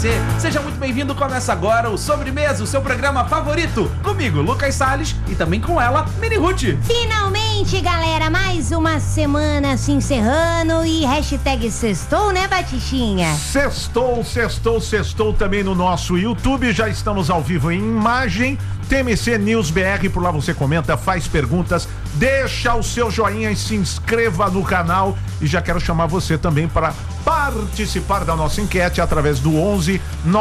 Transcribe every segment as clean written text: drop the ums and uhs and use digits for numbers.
você. Seja muito bem-vindo, começa agora o Sobremesa, o seu programa favorito. Comigo, Lucas Salles, e também com ela, Mini Ruth. Finalmente, galera, mais uma semana se encerrando e hashtag sextou, né, Batichinha? Sextou também no nosso YouTube, já estamos ao vivo em imagem, TMC News BR, por lá você comenta, faz perguntas, deixa o seu joinha e se inscreva no canal. E já quero chamar você também para participar da nossa enquete através do 11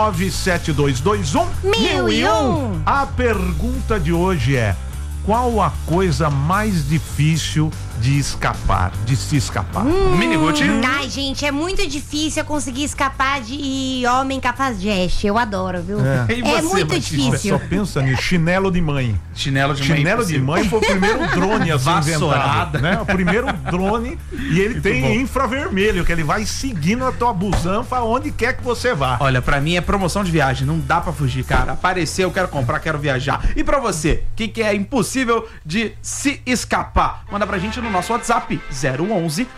97221 1001. A pergunta de hoje é: qual a coisa mais difícil de se escapar? Mini Ruth. Ai, gente, é muito difícil eu conseguir escapar de homem cafajeste. Eu adoro, viu? E você, muito Batista? difícil. Só pensa nisso, chinelo de mãe. Chinelo de mãe Foi o primeiro drone a ser Vassourada. inventado, né? O primeiro drone, e ele tem infravermelho, que ele vai seguindo a tua busanfa onde quer que você vá. Olha, pra mim é promoção de viagem, não dá pra fugir, cara. Apareceu, eu quero comprar, quero viajar. E pra você, o que é impossível de se escapar? Manda pra gente no nosso WhatsApp, 011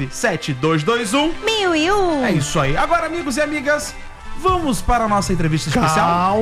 97221 1001. É isso aí. Agora, amigos e amigas, vamos para a nossa entrevista especial.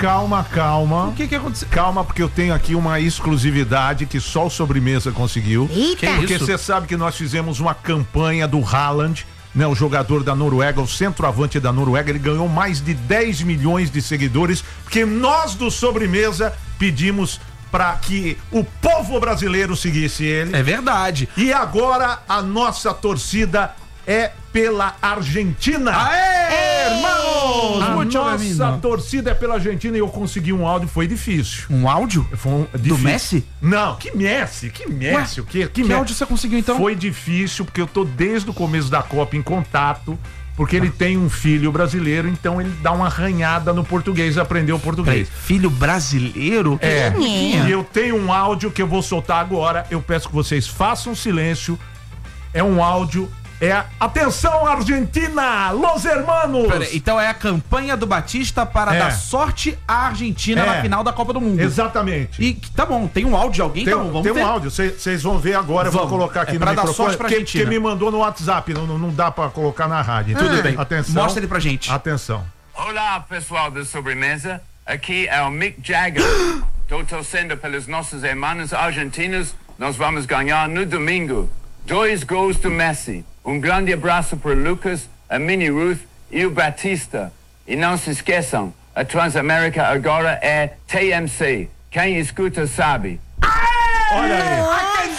Calma. O que aconteceu? Calma, porque eu tenho aqui uma exclusividade que só o Sobremesa conseguiu. Eita. Porque isso? você sabe que nós fizemos uma campanha do Haaland, né, o jogador da Noruega, o centroavante da Noruega. Ele ganhou mais de 10 milhões de seguidores, porque nós do Sobremesa pedimos para que o povo brasileiro seguisse ele. É verdade. E agora a nossa torcida é pela Argentina. Aê, irmãos! A Muito nossa bem-vindo. torcida é pela Argentina e eu consegui um áudio, foi difícil. Um áudio? Foi Do difícil. Messi? Não, que Messi? Ué, O quê? Que Messi? áudio você conseguiu, então? Foi difícil, porque eu tô desde o começo da Copa em contato, porque ele tem um filho brasileiro, então ele dá uma arranhada no português, aprendeu o Peraí, português. filho brasileiro? É, Quem é? e eu tenho um áudio que eu vou soltar agora, eu peço que vocês façam silêncio, é um áudio, atenção Argentina, los hermanos! Peraí, então é a campanha do Batista para É. dar sorte à Argentina na final da Copa do Mundo. Exatamente. E tá bom, tem um áudio de alguém? Tem, Então vamos tem ver. um áudio, vocês vão ver agora, eu vou Vamos. colocar aqui É no pra dar microfone, sorte pra que Argentina. me mandou no WhatsApp, não dá pra colocar na rádio. Tudo bem. Atenção. Mostra ele pra gente. Atenção. Olá, pessoal da Sobremesa. Aqui é o Mick Jagger. Estou torcendo pelos nossos irmãos argentinos. Nós vamos ganhar no domingo. 2 gols do Messi. Grande abraço para o Lucas, a Mini Ruth e o Batista. E não se esqueçam, a Transamérica agora é TMC. Quem escuta sabe. Olha aí.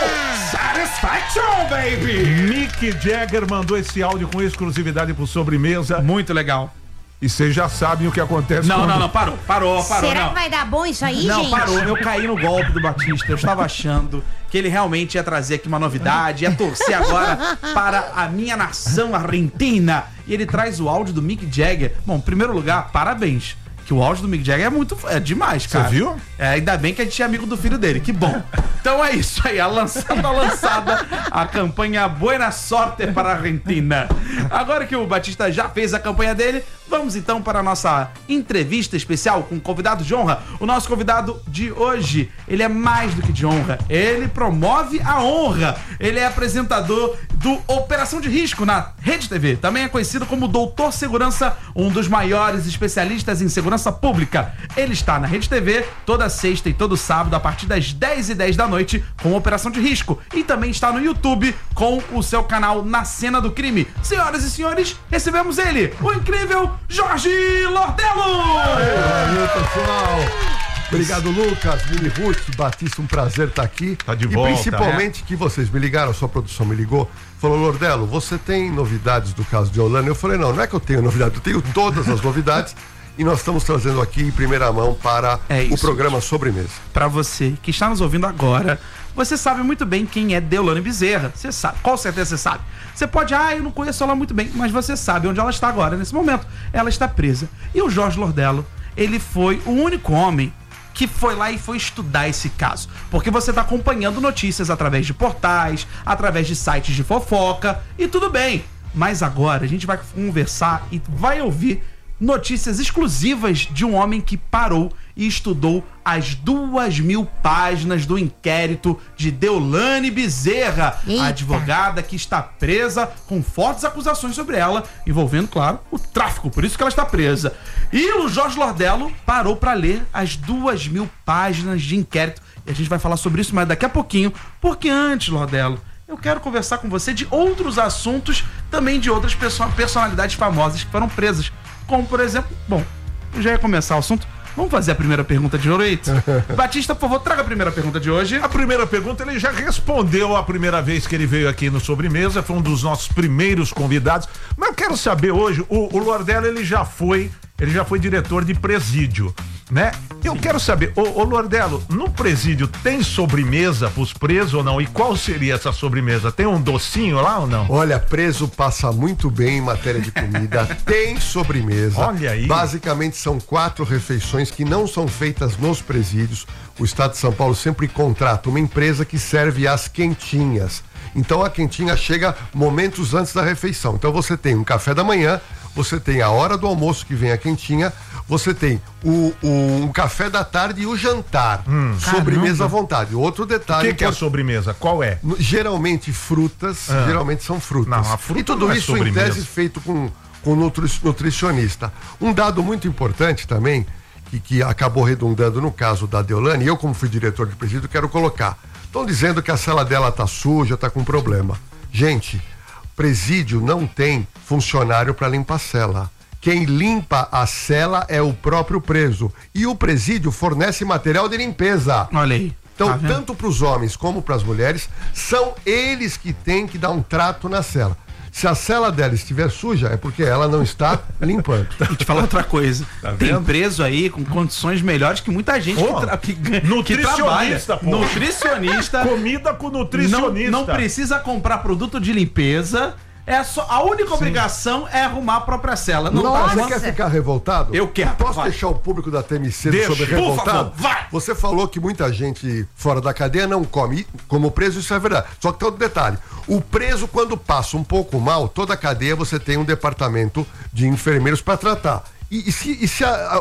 Satisfaction, baby! Mick Jagger mandou esse áudio com exclusividade pro Sobremesa. Muito legal. E vocês já sabem o que acontece Não, quando... parou. Será não. que vai dar bom isso aí, Não, gente? parou. Eu caí no golpe do Batista. Eu estava achando que ele realmente ia trazer aqui uma novidade, ia torcer agora para a minha nação argentina. E ele traz o áudio do Mick Jagger. Bom, em primeiro lugar, parabéns. Que o áudio do Mick Jagger é demais, cara. Você viu? É, ainda bem que a gente é amigo do filho dele, que bom. Então é isso aí, lançada a campanha Buena Sorte para a Argentina. Agora que o Batista já fez a campanha dele, vamos então para a nossa entrevista especial com o convidado de honra. O nosso convidado de hoje, ele é mais do que de honra, ele promove a honra. Ele é apresentador do Operação de Risco na Rede TV. Também é conhecido como Doutor Segurança, um dos maiores especialistas em segurança pública. Ele está na Rede TV toda sexta e todo sábado a partir das 10h10 da noite com Operação de Risco. E também está no YouTube com o seu canal Na Cena do Crime. Senhoras e senhores, recebemos ele, o incrível Jorge Lordello! Valeu, pessoal. Obrigado, Lucas, Mini Ruth, Batista, um prazer estar aqui. Tá de e volta, principalmente que vocês me ligaram, a sua produção me ligou, falou: Lordello, você tem novidades do caso de Holanda? Eu falei: não é que eu tenho novidade, eu tenho todas as novidades. E nós estamos trazendo aqui em primeira mão para o programa Sobremesa. Para você que está nos ouvindo agora, você sabe muito bem quem é Deolane Bezerra. Você sabe, com certeza você sabe. Você pode, eu não conheço ela muito bem, mas você sabe onde ela está agora, nesse momento. Ela está presa. E o Jorge Lordello, ele foi o único homem que foi lá e foi estudar esse caso. Porque você está acompanhando notícias através de portais, através de sites de fofoca, e tudo bem. Mas agora a gente vai conversar e vai ouvir notícias exclusivas de um homem que parou e estudou as 2.000 páginas do inquérito de Deolane Bezerra, Eita. a advogada que está presa com fortes acusações sobre ela, envolvendo, claro, o tráfico, por isso que ela está presa. E o Jorge Lordello parou para ler as 2.000 páginas de inquérito, e a gente vai falar sobre isso mais daqui a pouquinho, porque antes, Lordello, eu quero conversar com você de outros assuntos, também de outras personalidades famosas que foram presas, como, por exemplo, bom, eu já ia começar o assunto. Vamos fazer a primeira pergunta de direito? Batista, por favor, traga a primeira pergunta de hoje. A primeira pergunta ele já respondeu a primeira vez que ele veio aqui no Sobremesa, foi um dos nossos primeiros convidados. Mas eu quero saber hoje, o Lordello ele já foi diretor de presídio, né? Eu quero saber, ô Lordello, no presídio tem sobremesa pros presos ou não? E qual seria essa sobremesa? Tem um docinho lá ou não? Olha, preso passa muito bem em matéria de comida, tem sobremesa. Olha aí. Basicamente são 4 refeições que não são feitas nos presídios. O Estado de São Paulo sempre contrata uma empresa que serve as quentinhas. Então a quentinha chega momentos antes da refeição. Então você tem um café da manhã, você tem a hora do almoço que vem a quentinha, você tem o café da tarde e o jantar. Sobremesa à vontade. Outro detalhe. O que é a sobremesa? Qual é? Geralmente frutas, geralmente são frutas. Não, a fruta e tudo não é isso em sobremesa. tese feito com nutricionista. Um dado muito importante também, que acabou redundando no caso da Deolane, e eu como fui diretor de presídio quero colocar. Estão dizendo que a cela dela tá suja, tá com problema. Gente, presídio não tem funcionário para limpar a cela. Quem limpa a cela é o próprio preso. E o presídio fornece material de limpeza. Olha aí. Então, Tá vendo? tanto para os homens como para as mulheres, são eles que têm que dar um trato na cela. Se a cela dela estiver suja, é porque ela não está limpando. E te falar outra coisa. Tem vendo? preso aí com condições melhores que muita gente que Nutricionista, trabalha. pô. Nutricionista. Comida com nutricionista. Não precisa comprar produto de limpeza. A única obrigação é arrumar a própria cela. Não Nossa. Você quer ficar revoltado? Eu quero, Posso vai. deixar o público da TMC Deixa, sobre por revoltado? favor, vai. Você falou que muita gente fora da cadeia não come. E, como preso, isso é verdade. Só que tem outro detalhe. O preso, quando passa um pouco mal, toda a cadeia você tem um departamento de enfermeiros para tratar. E se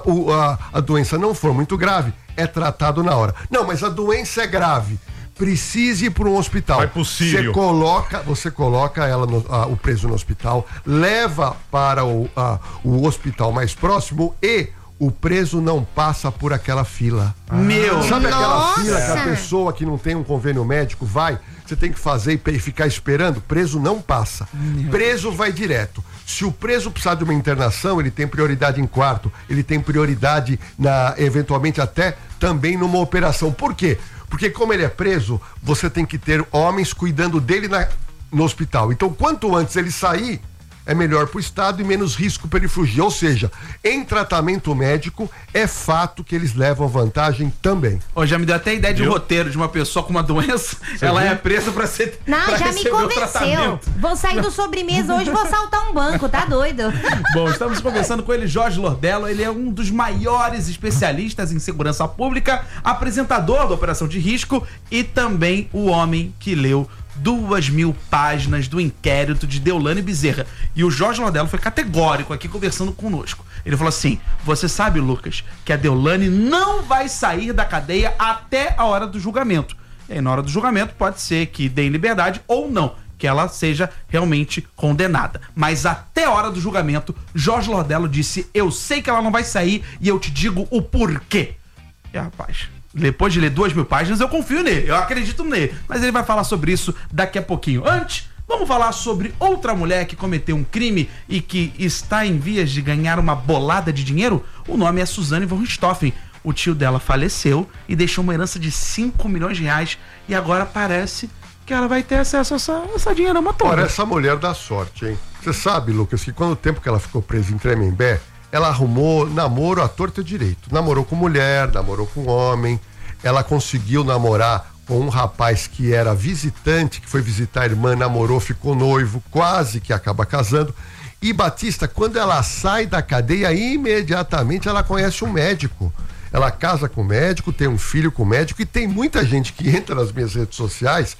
a doença não for muito grave, é tratado na hora. Não, mas a doença é grave. Precise ir para um hospital. Vai pro Sírio. Você coloca ela o preso no hospital, leva para o hospital mais próximo e o preso não passa por aquela fila. Meu. Sabe aquela Nossa. fila que a pessoa que não tem um convênio médico vai, você tem que fazer e ficar esperando? Preso não passa. Preso vai direto. Se o preso precisar de uma internação, ele tem prioridade em quarto, ele tem prioridade eventualmente até também numa operação. Por quê? Porque como ele é preso, você tem que ter homens cuidando dele no hospital. Então, quanto antes ele sair, é melhor para o Estado e menos risco para ele fugir. Ou seja, em tratamento médico, é fato que eles levam vantagem também. Ó, já me deu até ideia de Viu? roteiro de uma pessoa com uma doença. Ela viu? é presa pra ser. Não, pra já me receber o convenceu. tratamento. Vou sair do sobremesa hoje e vou saltar um banco, tá doido? Bom, estamos conversando com ele, Jorge Lordello. Ele é um dos maiores especialistas em segurança pública, apresentador da Operação de Risco e também o homem que leu 2.000 páginas do inquérito de Deolane Bezerra. E o Jorge Lordello foi categórico aqui conversando conosco. Ele falou assim: você sabe, Lucas, que a Deolane não vai sair da cadeia até a hora do julgamento. E aí, na hora do julgamento, pode ser que dê liberdade ou não, que ela seja realmente condenada. Mas até a hora do julgamento, Jorge Lordello disse: eu sei que ela não vai sair e eu te digo o porquê. E rapaz, depois de ler 2.000 páginas, eu confio nele, eu acredito nele. Mas ele vai falar sobre isso daqui a pouquinho. Antes, vamos falar sobre outra mulher que cometeu um crime e que está em vias de ganhar uma bolada de dinheiro? O nome é Suzane von Richthofen. O tio dela faleceu e deixou uma herança de 5 milhões de reais. E agora parece que ela vai ter acesso a essa dinheirama toda. Ora, essa mulher dá sorte, hein? Você sabe, Lucas, que quando o tempo que ela ficou presa em Tremembé, ela arrumou namoro à torta e direito. Namorou com mulher, namorou com homem. Ela conseguiu namorar com um rapaz que era visitante, que foi visitar a irmã, namorou, ficou noivo, quase que acaba casando. E Batista, quando ela sai da cadeia, imediatamente ela conhece um médico. Ela casa com o médico, tem um filho com o médico, e tem muita gente que entra nas minhas redes sociais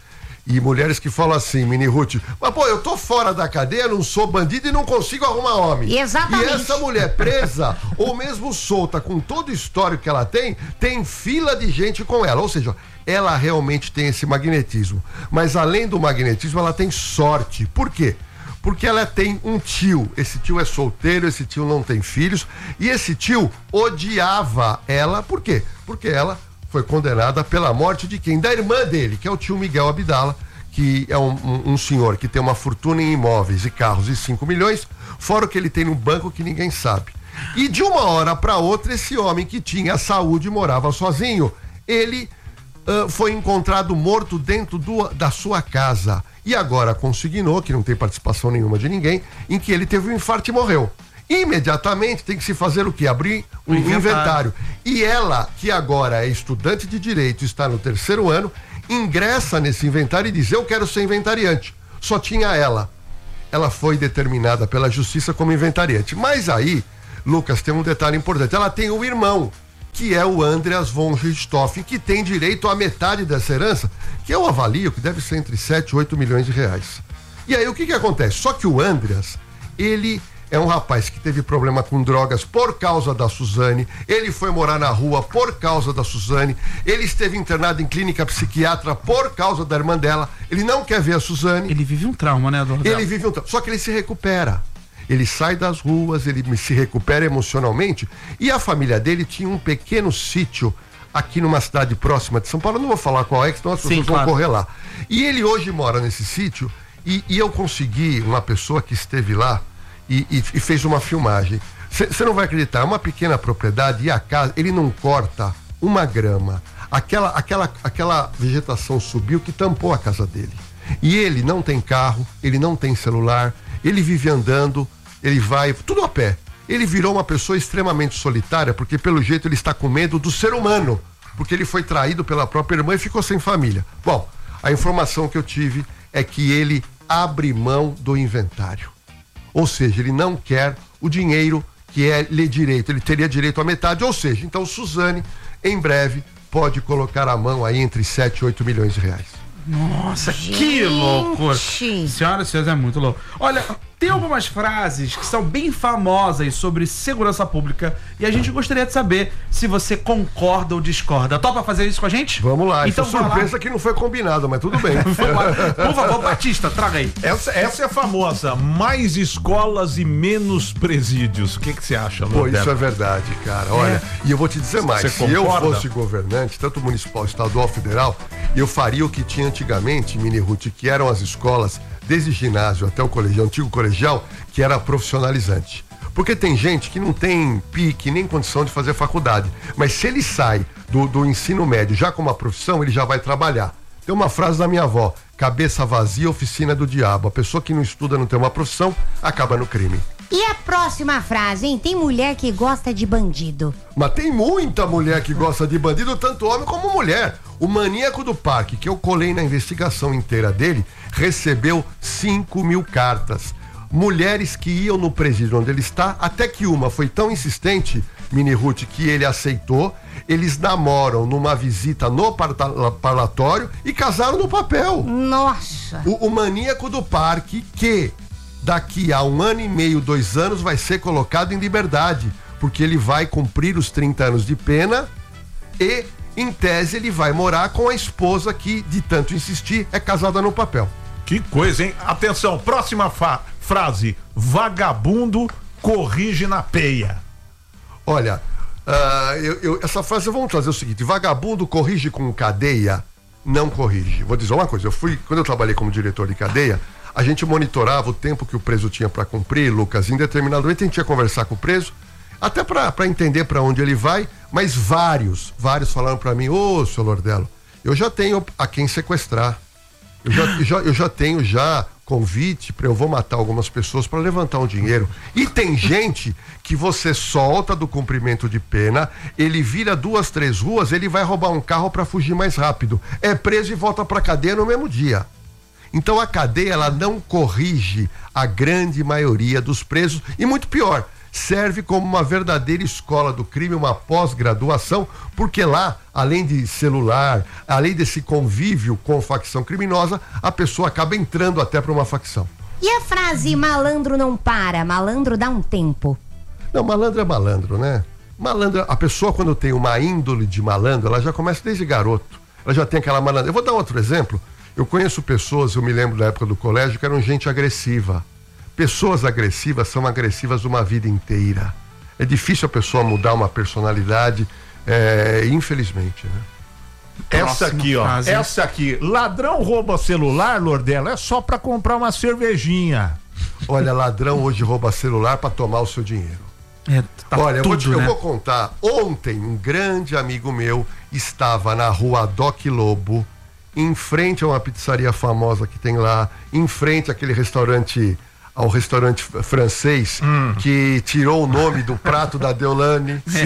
E mulheres que falam assim, Mini Ruth, mas pô, eu tô fora da cadeia, não sou bandido e não consigo arrumar homem. Exatamente. E essa mulher presa, ou mesmo solta, com todo o histórico que ela tem fila de gente com ela. Ou seja, ela realmente tem esse magnetismo. Mas além do magnetismo, ela tem sorte. Por quê? Porque ela tem um tio. Esse tio é solteiro, esse tio não tem filhos. E esse tio odiava ela. Por quê? Porque ela foi condenada pela morte de quem? Da irmã dele, que é o tio Miguel Abdala, que é um senhor que tem uma fortuna em imóveis e carros de 5 milhões, fora o que ele tem no banco que ninguém sabe. E de uma hora para outra, esse homem que tinha saúde, morava sozinho, ele foi encontrado morto dentro da sua casa. E agora consignou, que não tem participação nenhuma de ninguém, em que ele teve um infarto e morreu. Imediatamente tem que se fazer o quê? Abrir um inventário. E ela, que agora é estudante de direito, está no 3º ano, ingressa nesse inventário e diz: eu quero ser inventariante. Só tinha ela. Ela foi determinada pela justiça como inventariante. Mas aí, Lucas, tem um detalhe importante. Ela tem um irmão, que é o Andreas von Richthofen, que tem direito à metade dessa herança, que eu avalio que deve ser entre 7 e 8 milhões de reais. E aí o que acontece? Só que o Andreas, ele é um rapaz que teve problema com drogas por causa da Suzane, ele foi morar na rua por causa da Suzane, ele esteve internado em clínica psiquiátrica por causa da irmã dela, ele não quer ver a Suzane. Ele vive um trauma, né, Eduardo? Ele vive um trauma, só que ele se recupera. Ele sai das ruas, ele se recupera emocionalmente, e a família dele tinha um pequeno sítio aqui numa cidade próxima de São Paulo, eu não vou falar qual é, que senão as pessoas vão correr lá. E ele hoje mora nesse sítio, e eu consegui uma pessoa que esteve lá e fez uma filmagem. Você não vai acreditar, é uma pequena propriedade e a casa, ele não corta uma grama. Aquela vegetação subiu que tampou a casa dele. E ele não tem carro, ele não tem celular, ele vive andando, ele vai, tudo a pé. Ele virou uma pessoa extremamente solitária, porque pelo jeito ele está com medo do ser humano, porque ele foi traído pela própria irmã e ficou sem família. Bom, a informação que eu tive é que ele abre mão do inventário. Ou seja, ele não quer o dinheiro que lhe direito, ele teria direito à metade, ou seja, então Suzane, em breve, pode colocar a mão aí entre 7 e 8 milhões de reais. Nossa, que loucura. Senhoras e senhores, é muito louco. Olha, tem algumas frases que são bem famosas sobre segurança pública e a gente gostaria de saber se você concorda ou discorda. Topa fazer isso com a gente? Vamos lá, então essa surpresa que não foi combinado, mas tudo bem. Por favor, Batista, traga aí. Essa é a famosa, mais escolas e menos presídios. O que você acha, Pô, isso é verdade, cara. Olha, e eu vou te dizer mais, se eu fosse governante, tanto municipal, estadual, federal, eu faria o que tinha antigamente, Mini Ruth, que eram as escolas, desde ginásio até o colegial, antigo colegial, que era profissionalizante. Porque tem gente que não tem pique nem condição de fazer faculdade, mas se ele sai do ensino médio já com uma profissão, ele já vai trabalhar. Tem uma frase da minha avó: cabeça vazia, oficina do diabo. A pessoa que não estuda, não tem uma profissão, acaba no crime. E a próxima frase, hein? Tem mulher que gosta de bandido. Mas tem muita mulher que gosta de bandido, tanto homem como mulher. O maníaco do parque, que eu colei na investigação inteira dele, recebeu 5.000 cartas. Mulheres que iam no presídio onde ele está, até que uma foi tão insistente, Mini Ruth, que ele aceitou. Eles namoram numa visita no parlatório e casaram no papel. Nossa! O maníaco do parque, que daqui a 1 ano e meio, 2 anos, vai ser colocado em liberdade, porque ele vai cumprir os 30 anos de pena e, em tese, ele vai morar com a esposa que, de tanto insistir, é casada no papel. Que coisa, hein? Atenção, próxima frase: vagabundo corrige na peia. Olha, essa frase, vamos trazer o seguinte: vagabundo corrige com cadeia? Não corrige. Vou dizer uma coisa, quando eu trabalhei como diretor de cadeia, a gente monitorava o tempo que o preso tinha para cumprir, Lucas. Em determinado momento a gente ia conversar com o preso, até para entender para onde ele vai, mas vários falaram para mim: ô, seu Lordello, eu já tenho a quem sequestrar. Eu já tenho convite para eu vou matar algumas pessoas para levantar um dinheiro. E tem gente que você solta do cumprimento de pena, ele vira 2, 3 ruas, ele vai roubar um carro para fugir mais rápido. É preso e volta para cadeia no mesmo dia. Então a cadeia, ela não corrige a grande maioria dos presos, e muito pior, serve como uma verdadeira escola do crime, uma pós-graduação, porque lá, além de celular, além desse convívio com facção criminosa, a pessoa acaba entrando até para uma facção. E a frase malandro não para, malandro dá um tempo? Não, malandro é malandro, né? Malandro, a pessoa quando tem uma índole de malandro, ela já começa desde garoto. Ela já tem aquela malandra. Eu vou dar outro exemplo. Eu conheço pessoas, eu me lembro da época do colégio, que eram gente agressiva. Pessoas agressivas são agressivas uma vida inteira. É difícil a pessoa mudar uma personalidade, infelizmente, né? Essa aqui, ó. frase. Essa aqui. Ladrão rouba celular, Lordelo, é só pra comprar uma cervejinha. Olha, ladrão hoje rouba celular para tomar o seu dinheiro. Olha, eu vou contar. Ontem, um grande amigo meu estava na rua Doc Lobo, em frente a uma pizzaria famosa que tem lá, em frente àquele restaurante, ao restaurante francês, que tirou o nome do prato da Deolane. A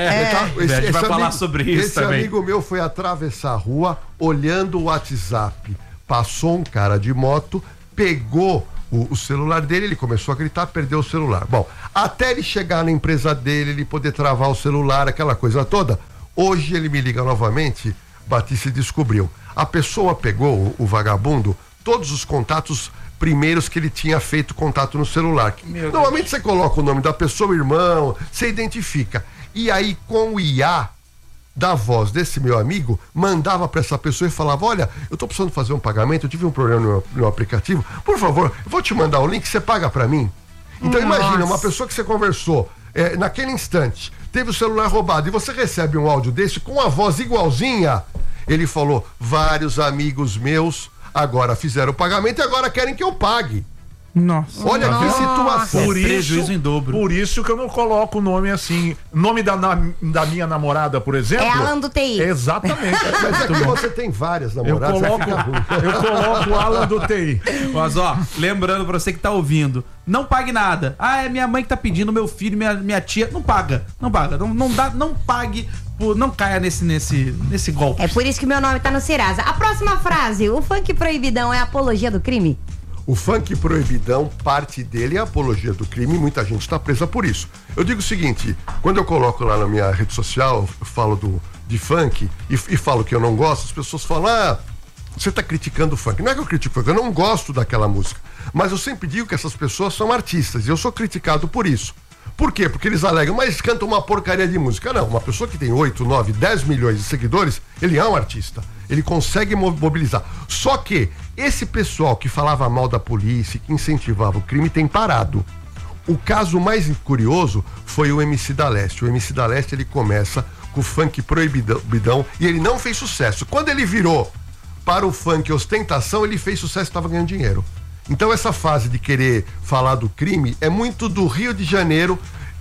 gente vai falar sobre isso também. Esse amigo meu foi atravessar a rua, olhando o WhatsApp. Passou um cara de moto, pegou o celular dele, ele começou a gritar, perdeu o celular. Bom, até ele chegar na empresa dele, ele poder travar o celular, aquela coisa toda. Hoje ele me liga novamente, Batista descobriu. A pessoa pegou, o vagabundo, todos os contatos primeiros que ele tinha feito contato no celular. Normalmente você coloca o nome da pessoa, irmão, você identifica. E aí, com o IA da voz desse meu amigo, mandava para essa pessoa e falava: olha, eu tô precisando fazer um pagamento, eu tive um problema no meu aplicativo, por favor, eu vou te mandar o link, você paga para mim. Então imagina, uma pessoa que você conversou naquele instante, teve o celular roubado e você recebe um áudio desse com a voz igualzinha. Ele falou: vários amigos meus agora fizeram o pagamento e agora querem que eu pague. Nossa. Olha que situação. Por isso, prejuízo em dobro. Por isso que eu não coloco o nome assim. Nome da minha namorada, por exemplo. É Alan do TI. Exatamente. Mas aqui você tem várias namoradas. Eu coloco o Alan do TI. Mas ó, lembrando pra você que tá ouvindo, não pague nada. Ah, é minha mãe que tá pedindo, meu filho, minha tia. Não paga. Não dá, não pague. Não caia nesse golpe. É por isso que meu nome tá no Serasa. A próxima frase: o funk proibidão é apologia do crime? O funk proibidão, parte dele é a apologia do crime e muita gente está presa por isso. Eu digo o seguinte: quando eu coloco lá na minha rede social, eu falo de funk e falo que eu não gosto, as pessoas falam: você está criticando o funk. Não é que eu critico o funk, eu não gosto daquela música. Mas eu sempre digo que essas pessoas são artistas e eu sou criticado por isso. Por quê? Porque eles alegam, mas cantam uma porcaria de música. Não, uma pessoa que tem 8, 9, 10 milhões de seguidores, ele é um artista. Ele consegue mobilizar. Só que esse pessoal que falava mal da polícia, que incentivava o crime, tem parado. O caso mais curioso foi o MC da Leste. O MC da Leste, ele começa com o funk proibidão e ele não fez sucesso. Quando ele virou para o funk ostentação, ele fez sucesso e estava ganhando dinheiro. Então essa fase de querer falar do crime é muito do Rio de Janeiro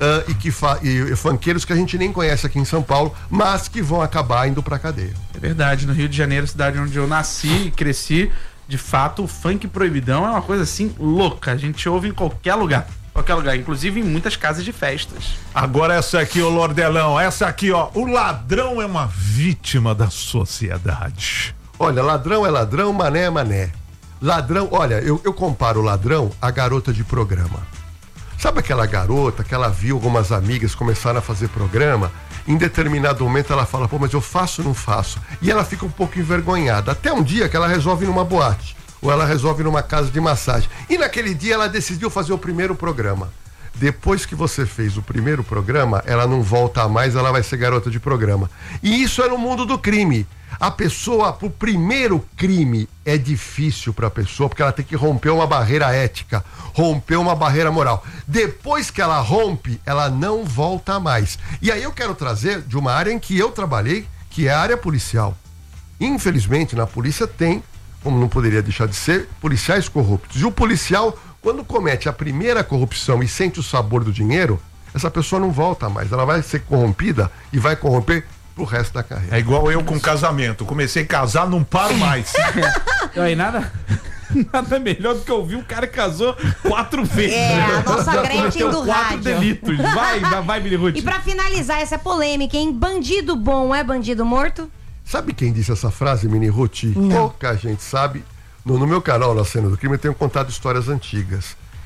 e funkeiros que a gente nem conhece aqui em São Paulo, mas que vão acabar indo pra cadeia. É verdade, no Rio de Janeiro, cidade onde eu nasci e cresci, de fato, o funk proibidão é uma coisa assim louca. A gente ouve em qualquer lugar, inclusive em muitas casas de festas. Agora essa aqui, ô Lordelão, essa aqui, ó: o ladrão é uma vítima da sociedade. Olha, ladrão é ladrão, mané é mané. Ladrão, olha, eu comparo o ladrão à garota de programa. Sabe aquela garota que ela viu algumas amigas começaram a fazer programa? Em determinado momento ela fala: pô, mas eu faço ou não faço? E ela fica um pouco envergonhada. Até um dia que ela resolve ir numa boate, ou ela resolve ir numa casa de massagem. E naquele dia ela decidiu fazer o primeiro programa. Depois que você fez o primeiro programa, ela não volta mais, ela vai ser garota de programa. E isso é no mundo do crime. A pessoa, pro primeiro crime, é difícil para a pessoa, porque ela tem que romper uma barreira ética, romper uma barreira moral. Depois que ela rompe, ela não volta mais. E aí eu quero trazer de uma área em que eu trabalhei, que é a área policial. Infelizmente, na polícia tem, como não poderia deixar de ser, policiais corruptos. E o policial, quando comete a primeira corrupção e sente o sabor do dinheiro, essa pessoa não volta mais. Ela vai ser corrompida e vai corromper pro resto da carreira. É igual eu com casamento. Comecei a casar, não paro mais. Aí nada melhor do que ouvir um cara que casou 4 vezes. A nossa Gretchen do 4 rádio. delitos. Vai, Mini Ruth. E pra finalizar essa polêmica, hein? Bandido bom é bandido morto? Sabe quem disse essa frase, Mini Ruth? Pouca gente sabe. No meu canal, Na Cena do Crime, eu tenho contado histórias antigas.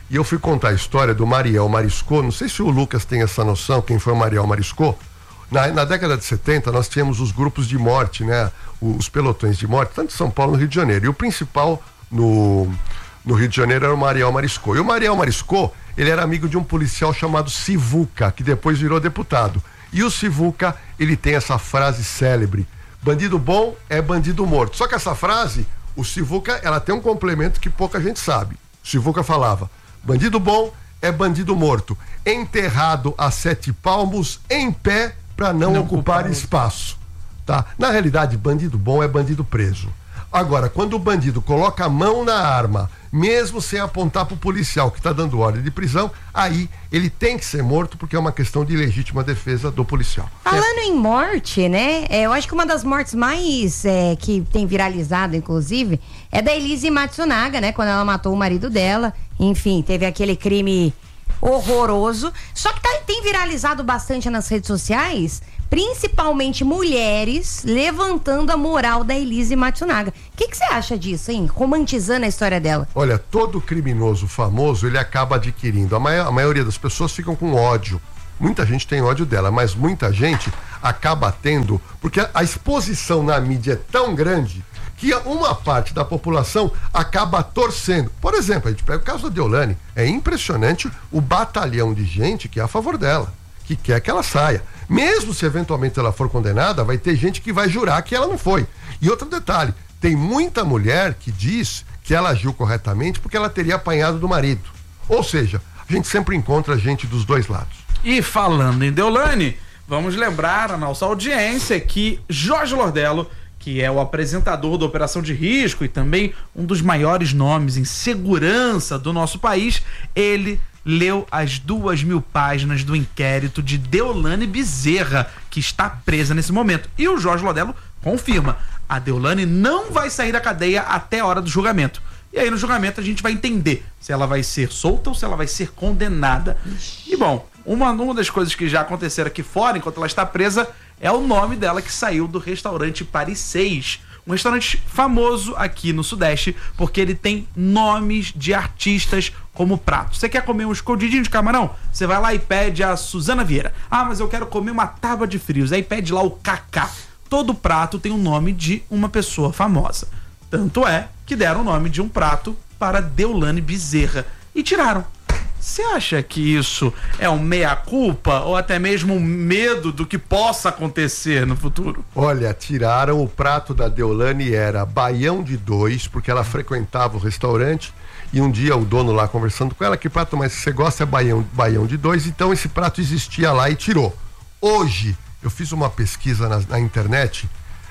e eu fui contar a história do Mariel Mariscot. Não sei se o Lucas tem essa noção, quem foi o Mariel Mariscot. Na década de 70, nós tínhamos os grupos de morte, né? Os pelotões de morte, tanto em São Paulo como no Rio de Janeiro. E o principal no Rio de Janeiro era o Mariel Mariscot. E o Mariel Mariscot, ele era amigo de um policial chamado Sivuca, que depois virou deputado. E o Sivuca, ele tem essa frase célebre: bandido bom é bandido morto. Só que essa frase, o Sivuca, ela tem um complemento que pouca gente sabe. O Sivuca falava: bandido bom é bandido morto, enterrado a 7 palmos, em pé, para não ocupar espaço, tá? Na realidade, bandido bom é bandido preso. Agora, quando o bandido coloca a mão na arma, mesmo sem apontar pro policial que tá dando ordem de prisão, aí ele tem que ser morto, porque é uma questão de legítima defesa do policial. Falando em morte, né? Eu acho que uma das mortes mais que tem viralizado, inclusive, é da Elise Matsunaga, né? Quando ela matou o marido dela. Enfim, teve aquele crime horroroso. Só que tem viralizado bastante nas redes sociais, principalmente mulheres levantando a moral da Elise Matsunaga. O que você acha disso, hein? Romantizando a história dela. Olha, todo criminoso famoso, ele acaba adquirindo. A maioria das pessoas ficam com ódio. Muita gente tem ódio dela, mas muita gente acaba tendo, porque a exposição na mídia é tão grande que uma parte da população acaba torcendo. Por exemplo, a gente pega o caso da Deolane. É impressionante o batalhão de gente que é a favor dela, que quer que ela saia. Mesmo se eventualmente ela for condenada, vai ter gente que vai jurar que ela não foi. E outro detalhe, tem muita mulher que diz que ela agiu corretamente porque ela teria apanhado do marido. Ou seja, a gente sempre encontra gente dos dois lados. E falando em Deolane, vamos lembrar a nossa audiência que Jorge Lordello, que é o apresentador da Operação de Risco e também um dos maiores nomes em segurança do nosso país, ele leu as 2.000 páginas do inquérito de Deolane Bezerra, que está presa nesse momento. E o Jorge Lordello confirma: a Deolane não vai sair da cadeia até a hora do julgamento. E aí no julgamento a gente vai entender se ela vai ser solta ou se ela vai ser condenada. E bom, uma das coisas que já aconteceram aqui fora, enquanto ela está presa, é o nome dela que saiu do restaurante Paris 6. Um restaurante famoso aqui no Sudeste, porque ele tem nomes de artistas como prato. Você quer comer um escondidinho de camarão? Você vai lá e pede a Suzana Vieira. Ah, mas eu quero comer uma tábua de frios. Aí pede lá o Cacá. Todo prato tem o nome de uma pessoa famosa. Tanto é que deram o nome de um prato para Deolane Bezerra. E tiraram. Você acha que isso é um meia-culpa ou até mesmo um medo do que possa acontecer no futuro? Olha, tiraram. O prato da Deolane era baião de 2, porque ela frequentava o restaurante e um dia o dono lá conversando com ela: que prato mais que você gosta? É baião de 2. Então esse prato existia lá e tirou. Hoje, eu fiz uma pesquisa na internet.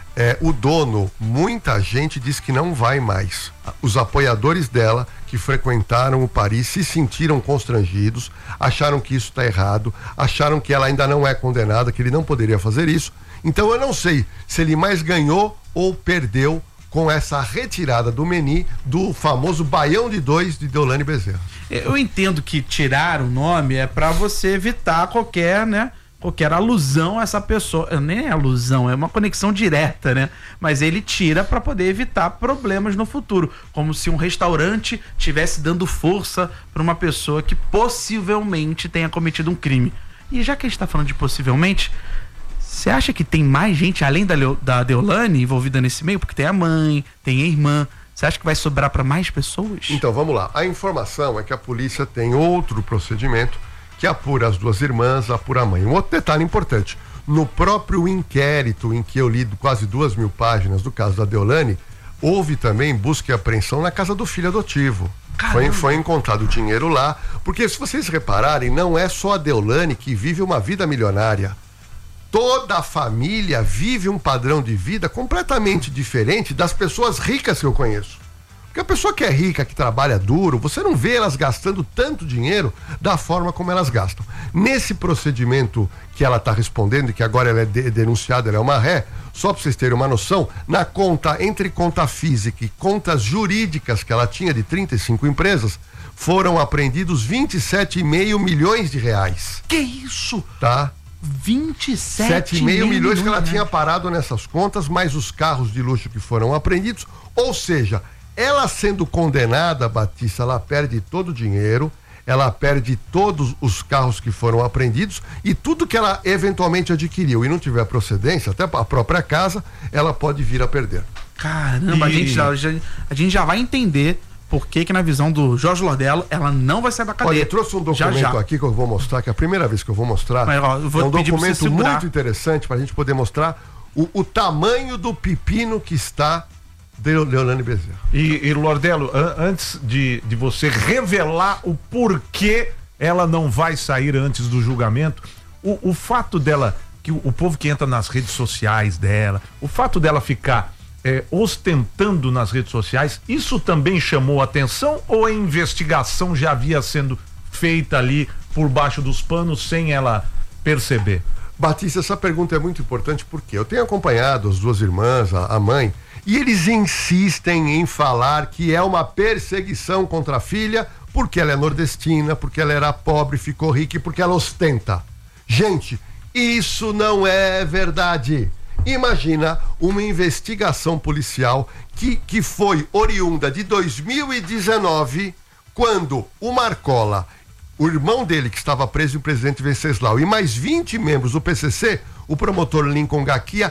O dono, muita gente diz que não vai mais. Os apoiadores dela, que frequentaram o Paris, se sentiram constrangidos, acharam que isso está errado, acharam que ela ainda não é condenada, que ele não poderia fazer isso. Então eu não sei se ele mais ganhou ou perdeu com essa retirada do menu do famoso baião de 2 de Deolane Bezerra. Eu entendo que tirar o nome é para você evitar qualquer alusão a essa pessoa. Nem é alusão, é uma conexão direta, né? Mas ele tira para poder evitar problemas no futuro, como se um restaurante estivesse dando força para uma pessoa que possivelmente tenha cometido um crime. E já que a gente tá falando de possivelmente, você acha que tem mais gente além da Deolane envolvida nesse meio? Porque tem a mãe, tem a irmã. Você acha que vai sobrar para mais pessoas? Então vamos lá. A informação é que a polícia tem outro procedimento que apura as 2 irmãs, apura a mãe. Um outro detalhe importante: no próprio inquérito em que eu li quase 2.000 páginas do caso da Deolane, houve também busca e apreensão na casa do filho adotivo. Foi encontrado dinheiro lá, porque se vocês repararem, não é só a Deolane que vive uma vida milionária. Toda a família vive um padrão de vida completamente diferente das pessoas ricas que eu conheço. Porque a pessoa que é rica, que trabalha duro, você não vê elas gastando tanto dinheiro da forma como elas gastam. Nesse procedimento que ela está respondendo, e que agora ela é denunciada, ela é uma ré, só para vocês terem uma noção, na conta, entre conta física e contas jurídicas que ela tinha de 35 empresas, foram apreendidos 27,5 milhões de reais. Que isso? Tá? 27,5 milhões que ela tinha parado nessas contas, mais os carros de luxo que foram apreendidos. Ou seja, ela sendo condenada, Batista, ela perde todo o dinheiro, ela perde todos os carros que foram apreendidos e tudo que ela eventualmente adquiriu e não tiver procedência, até a própria casa, ela pode vir a perder. Caramba, a gente já vai entender por que na visão do Jorge Lordello ela não vai sair da cadeia. Olha, eu trouxe um documento aqui que eu vou mostrar, que é a primeira vez que eu vou mostrar. Mas, ó, eu vou é um pedir pra você documento segurar. muito interessante para a gente poder mostrar o tamanho do pepino que está de Leolane Bezerra. E Lordello, antes de você revelar o porquê ela não vai sair antes do julgamento, o fato dela, que o povo que entra nas redes sociais dela, o fato dela ficar ostentando nas redes sociais, isso também chamou atenção ou a investigação já havia sendo feita ali por baixo dos panos sem ela perceber? Batista, essa pergunta é muito importante porque eu tenho acompanhado as duas irmãs, a mãe, e eles insistem em falar que é uma perseguição contra a filha porque ela é nordestina, porque ela era pobre, ficou rica e porque ela ostenta. Gente, isso não é verdade. Imagina uma investigação policial que foi oriunda de 2019, quando o Marcola, o irmão dele que estava preso, o presidente Venceslau, e mais 20 membros do PCC, o promotor Lincoln Gaquia,